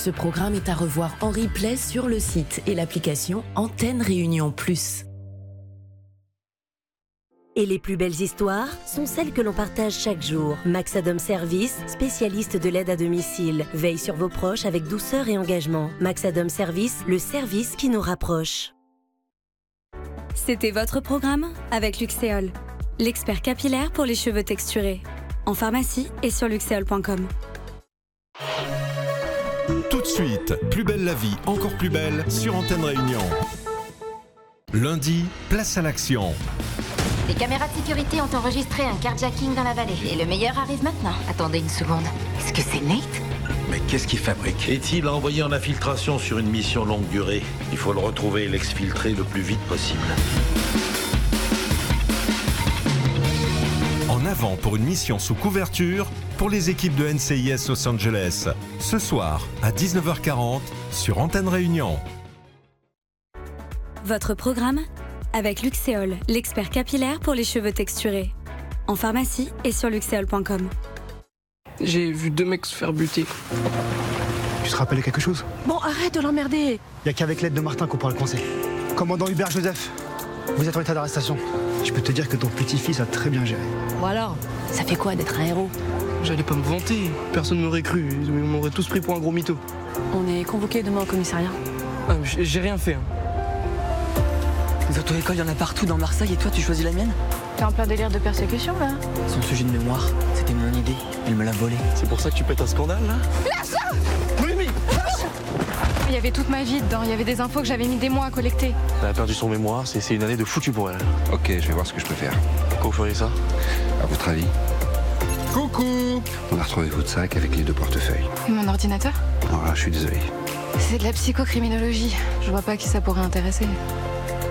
Ce programme est à revoir en replay sur le site et l'application Antenne Réunion Plus. Et les plus belles histoires sont celles que l'on partage chaque jour. Maxadom Service, spécialiste de l'aide à domicile, veille sur vos proches avec douceur et engagement. Maxadom Service, le service qui nous rapproche. C'était votre programme avec Luxéol, l'expert capillaire pour les cheveux texturés. En pharmacie et sur luxéol.com. Tout de suite, Plus belle la vie, encore plus belle sur Antenne Réunion. Lundi, place à l'action. Les caméras de sécurité ont enregistré un carjacking dans la vallée. Et le meilleur arrive maintenant. Attendez une seconde. Est-ce que c'est Nate ? Mais qu'est-ce qu'il fabrique ? Est-il envoyé en infiltration sur une mission longue durée ? Il faut le retrouver et l'exfiltrer le plus vite possible. En avant pour une mission sous couverture pour les équipes de NCIS Los Angeles. Ce soir à 19h40 sur Antenne Réunion. Votre programme avec Luxéol, l'expert capillaire pour les cheveux texturés. En pharmacie et sur luxéol.com. J'ai vu 2 mecs se faire buter. Tu te rappelles quelque chose ? Bon, arrête de l'emmerder. Y a qu'avec l'aide de Martin qu'on pourra le coincer. Commandant Hubert Joseph, vous êtes en état d'arrestation. Je peux te dire que ton petit-fils a très bien géré. Bon alors, ça fait quoi d'être un héros ? J'allais pas me vanter. Personne m'aurait cru. Ils m'auraient tous pris pour un gros mytho. On est convoqué demain au commissariat. Ah, j'ai rien fait. Les auto-écoles, il y en a partout dans Marseille et toi, tu choisis la mienne ? T'es en plein délire de persécution, là ? Son sujet de mémoire, c'était mon idée. Elle me l'a volé. C'est pour ça que tu pètes un scandale, là ? Lâche-la ! Oui, mais lâche ! Il y avait toute ma vie dedans. Il y avait des infos que j'avais mis des mois à collecter. Elle a perdu son mémoire. C'est une année de foutu pour elle. Ok, je vais voir ce que je peux faire. Pourquoi vous feriez ça ? À votre avis ? Coucou ! On a retrouvé votre sac avec les 2 portefeuilles. Et mon ordinateur ? Alors là, je suis désolé. C'est de la psychocriminologie. Je vois pas qui ça pourrait intéresser.